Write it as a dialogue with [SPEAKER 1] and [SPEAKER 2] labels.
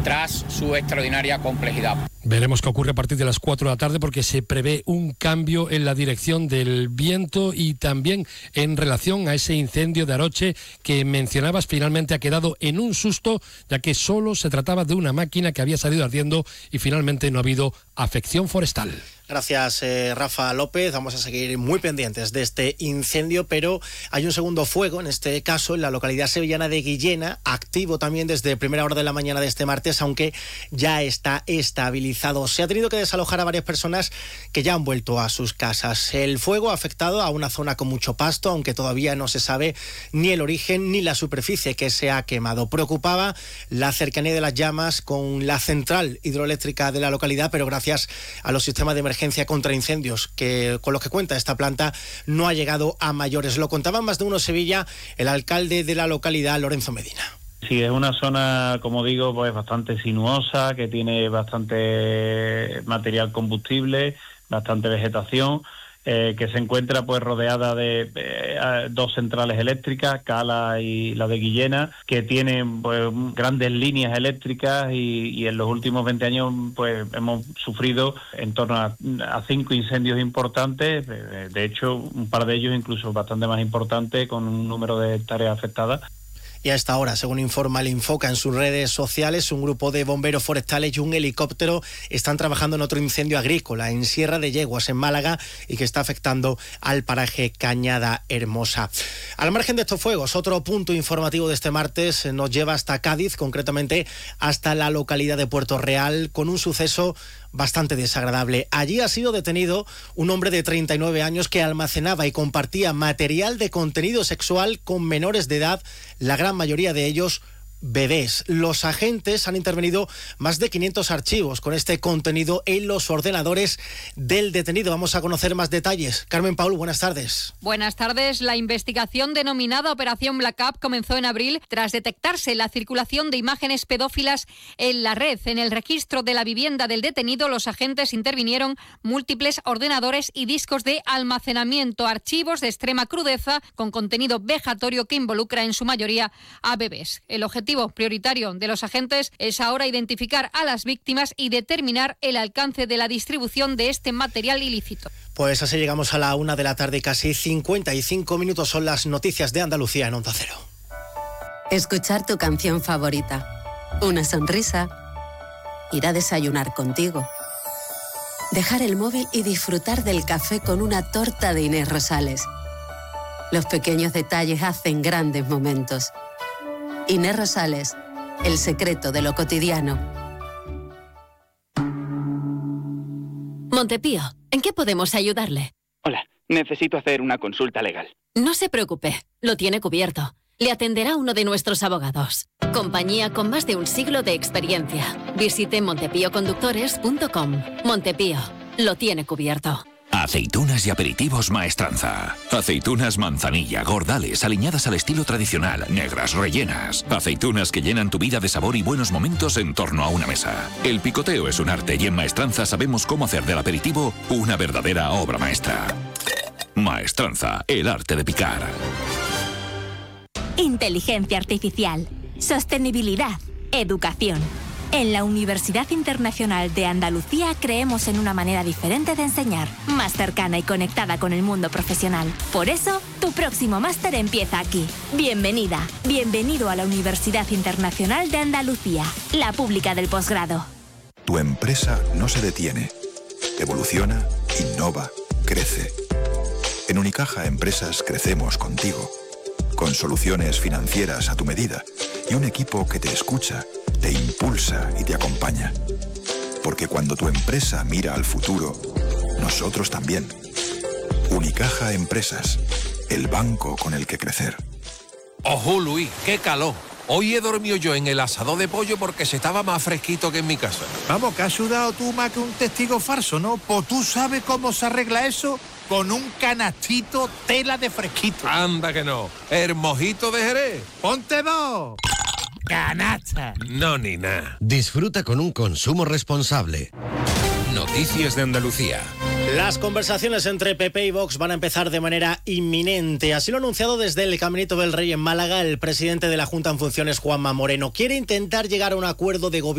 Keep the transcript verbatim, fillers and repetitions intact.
[SPEAKER 1] tras su extraordinaria complejidad.
[SPEAKER 2] Veremos qué ocurre a partir de las cuatro de la tarde, porque se prevé un cambio en la dirección del viento y también en relación a ese incendio de Aroche que mencionabas. Finalmente ha quedado en un susto, ya que solo se trataba de una máquina que había salido ardiendo y finalmente no ha habido afección forestal.
[SPEAKER 3] Gracias, eh, Rafa López. Vamos a seguir muy pendientes de este incendio, pero hay un segundo fuego, en este caso en la localidad sevillana de Guillena, activo también desde primera hora de la mañana de este martes, aunque ya está estabilizado. Se ha tenido que desalojar a varias personas que ya han vuelto a sus casas. El fuego ha afectado a una zona con mucho pasto, aunque todavía no se sabe ni el origen ni la superficie que se ha quemado. Preocupaba la cercanía de las llamas con la central hidroeléctrica de la localidad, pero gracias a los sistemas de emergencia contra incendios que con los que cuenta esta planta no ha llegado a mayores. Lo contaba Más de Uno Sevilla el alcalde de la localidad, Lorenzo Medina.
[SPEAKER 4] Sí, es una zona, como digo, pues bastante sinuosa, que tiene bastante material combustible, bastante vegetación, eh, que se encuentra pues rodeada de eh, dos centrales eléctricas, Cala y la de Guillena, que tienen pues grandes líneas eléctricas y, y en los últimos veinte años pues hemos sufrido en torno a, a cinco incendios importantes, de, de hecho un par de ellos incluso bastante más importantes, con un número de hectáreas afectadas.
[SPEAKER 3] Y a esta hora, según informa el Infoca en sus redes sociales, un grupo de bomberos forestales y un helicóptero están trabajando en otro incendio agrícola en Sierra de Yeguas, en Málaga, y que está afectando al paraje Cañada Hermosa. Al margen de estos fuegos, otro punto informativo de este martes nos lleva hasta Cádiz, concretamente hasta la localidad de Puerto Real, con un suceso bastante desagradable. Allí ha sido detenido un hombre de treinta y nueve años que almacenaba y compartía material de contenido sexual con menores de edad, la gran mayoría de ellos bebés. Los agentes han intervenido más de quinientos archivos con este contenido en los ordenadores del detenido. Vamos a conocer más detalles. Carmen Paul, buenas tardes.
[SPEAKER 5] Buenas tardes. La investigación denominada Operación Black Up comenzó en abril tras detectarse la circulación de imágenes pedófilas en la red. En el registro de la vivienda del detenido, los agentes intervinieron múltiples ordenadores y discos de almacenamiento, archivos de extrema crudeza con contenido vejatorio que involucra en su mayoría a bebés. El objetivo prioritario de los agentes es ahora identificar a las víctimas y determinar el alcance de la distribución de este material ilícito.
[SPEAKER 3] Pues así llegamos a la una de la tarde, casi cincuenta y cinco minutos. Son las noticias de Andalucía en Onda Cero.
[SPEAKER 6] Escuchar tu canción favorita, una sonrisa, ir a desayunar contigo, dejar el móvil y disfrutar del café con una torta de Inés Rosales. Los pequeños detalles hacen grandes momentos. Inés Rosales, el secreto de lo cotidiano.
[SPEAKER 7] Montepío, ¿en qué podemos ayudarle?
[SPEAKER 8] Hola, necesito hacer una consulta legal.
[SPEAKER 7] No se preocupe, lo tiene cubierto. Le atenderá uno de nuestros abogados. Compañía con más de un siglo de experiencia. Visite montepío conductores punto com. Montepío, lo tiene cubierto.
[SPEAKER 9] Aceitunas y aperitivos Maestranza. Aceitunas manzanilla, gordales, aliñadas al estilo tradicional, negras, rellenas. Aceitunas que llenan tu vida de sabor y buenos momentos en torno a una mesa. El picoteo es un arte y en Maestranza sabemos cómo hacer del aperitivo una verdadera obra maestra. Maestranza, el arte de picar.
[SPEAKER 10] Inteligencia artificial, sostenibilidad, educación. En la Universidad Internacional de Andalucía creemos en una manera diferente de enseñar, más cercana y conectada con el mundo profesional. Por eso, tu próximo máster empieza aquí. Bienvenida, bienvenido a la Universidad Internacional de Andalucía, la pública del posgrado.
[SPEAKER 11] Tu empresa no se detiene. Evoluciona, innova, crece. En Unicaja Empresas crecemos contigo, con soluciones financieras a tu medida y un equipo que te escucha, te impulsa y te acompaña. Porque cuando tu empresa mira al futuro, nosotros también. Unicaja Empresas, el banco con el que crecer.
[SPEAKER 12] Ojo, Luis, qué calor. Hoy he dormido yo en el asador de pollo porque se estaba más fresquito que en mi casa.
[SPEAKER 13] Vamos, que has sudado tú más que un testigo falso, ¿no? Pues tú sabes cómo se arregla eso con un canastito tela de fresquito.
[SPEAKER 12] Anda que no. El mojito de Jerez.
[SPEAKER 13] ¡Ponte dos! ¡Canasta!
[SPEAKER 12] No, ni nada.
[SPEAKER 14] Disfruta con un consumo responsable.
[SPEAKER 9] Noticias de Andalucía.
[SPEAKER 3] Las conversaciones entre P P y Vox van a empezar de manera inminente. Así lo ha anunciado desde el Caminito del Rey en Málaga el presidente de la Junta en funciones, Juanma Moreno. Quiere intentar llegar a un acuerdo de gobierno